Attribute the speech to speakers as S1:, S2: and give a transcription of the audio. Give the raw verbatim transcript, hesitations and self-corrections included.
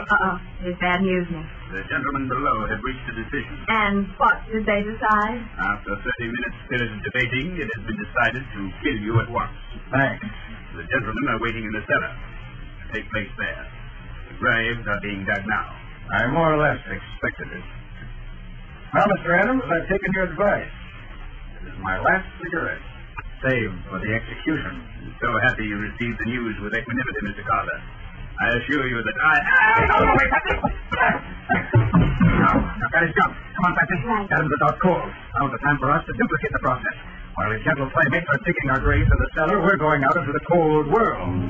S1: Uh-oh. There's bad news, Nick.
S2: The gentlemen below have reached a decision.
S1: And what did they decide?
S2: After thirty minutes spirited debating, it has been decided to kill you at once.
S3: Thanks.
S2: The gentlemen are waiting in the cellar. Take place there. The graves are being dug now.
S3: I more or less expected it. Well, Mister Adams, I've taken your advice. This is my last cigarette. Saved for the execution.
S2: I'm so happy you received the news with equanimity, Mister Carter. I assure you that I...
S3: No, no, wait, Patsy! Now, now, got his gun. Come on, Patsy. Adams is out cold. Now's the time for us to duplicate the process. While his gentle playmates are digging our graves in the cellar, we're going out into the cold world.